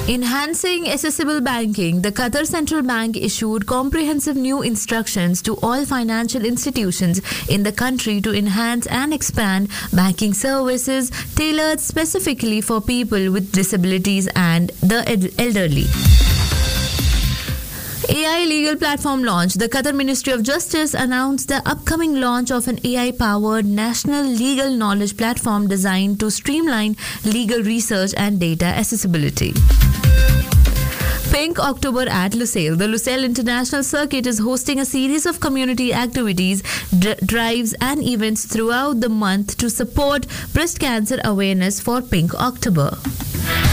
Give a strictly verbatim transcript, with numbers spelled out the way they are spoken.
Enhancing accessible banking, the Qatar Central Bank issued comprehensive new instructions to all financial institutions in the country to enhance and expand banking services tailored specifically for people with disabilities and the elderly. A I legal platform launch. The Qatar Ministry of Justice announced the upcoming launch of an A I-powered national legal knowledge platform designed to streamline legal research and data accessibility. Pink October at Lusail. The Lusail International Circuit is hosting a series of community activities, d- drives and events throughout the month to support breast cancer awareness for Pink October.